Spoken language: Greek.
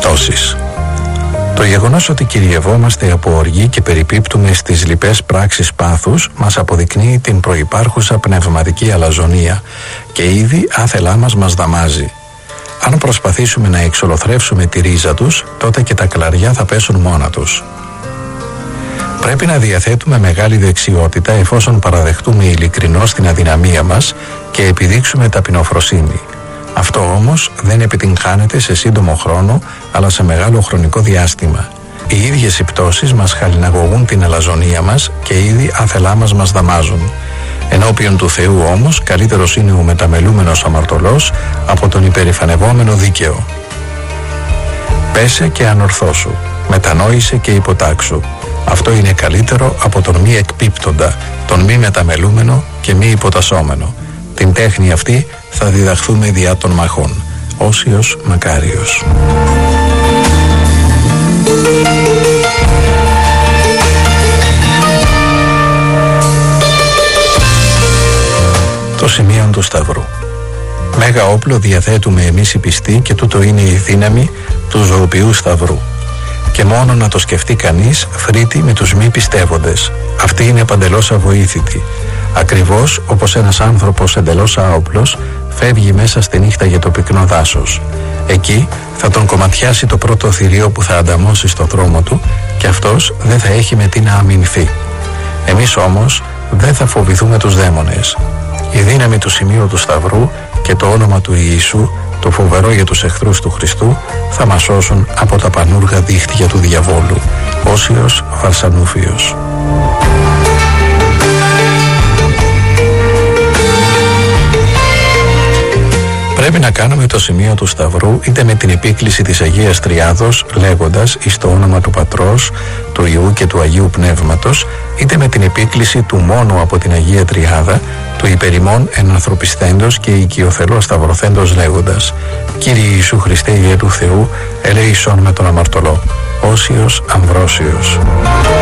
πτώσεις. Το γεγονός ότι κυριευόμαστε από οργή και περιπίπτουμε στις λοιπές πράξεις πάθους μας αποδεικνύει την προϋπάρχουσα πνευματική αλαζονία και ήδη άθελά μας δαμάζει. Αν προσπαθήσουμε να εξολοθρεύσουμε τη ρίζα τους, τότε και τα κλαριά θα πέσουν μόνα τους. Πρέπει να διαθέτουμε μεγάλη δεξιότητα εφόσον παραδεχτούμε ειλικρινώς την αδυναμία μας και επιδείξουμε ταπεινοφροσύνη. Αυτό όμως δεν επιτυγχάνεται σε σύντομο χρόνο, αλλά σε μεγάλο χρονικό διάστημα. Οι ίδιες οι πτώσεις μας χαλιναγωγούν την αλαζονία μας και ήδη άθελά μας δαμάζουν. Ενώπιον του Θεού όμως καλύτερος είναι ο μεταμελούμενος αμαρτωλός από τον υπερηφανευόμενο δίκαιο. Πέσε και ανορθώσου, μετανόησε και υποτάξου. Αυτό είναι καλύτερο από τον μη εκπίπτοντα, τον μη μεταμελούμενο και μη υποτασσόμενο. Την τέχνη αυτή θα διδαχθούμε διά των μαχών. Όσιος Μακάριος. Το σημείο του Σταυρού. Μέγα όπλο διαθέτουμε εμείς οι πιστοί και τούτο είναι η δύναμη του ζωοποιού Σταυρού. Και μόνο να το σκεφτεί κανείς φρύτει με τους μη πιστεύοντες. Αυτή είναι παντελώς αβοήθητη. Ακριβώς όπως ένας άνθρωπος εντελώς άοπλος φεύγει μέσα στη νύχτα για το πυκνό δάσος. Εκεί θα τον κομματιάσει το πρώτο θηρίο που θα ανταμώσει στο δρόμο του και αυτός δεν θα έχει με τι να αμυνθεί. Εμείς όμως δεν θα φοβηθούμε τους δαίμονες. Η δύναμη του σημείου του Σταυρού και το όνομα του Ιησού, το φοβερό για τους εχθρούς του Χριστού, θα μας σώσουν από τα πανούργα δίχτυα του διαβόλου. Όσιος Βαρσανούφιος. Πρέπει να κάνουμε το σημείο του Σταυρού είτε με την επίκληση της Αγίας Τριάδος λέγοντας εις το όνομα του Πατρός, του Υιού και του Αγίου Πνεύματος, είτε με την επίκληση του μόνο από την Αγία Τριάδα, του υπερημών ενανθρωπισθέντος και οικειοθελώς σταυρωθέντος λέγοντας «Κύριε Ιησού Χριστέ Υιέ του Θεού, ελέησον με τον αμαρτωλό». Όσιος Αμβρόσιος.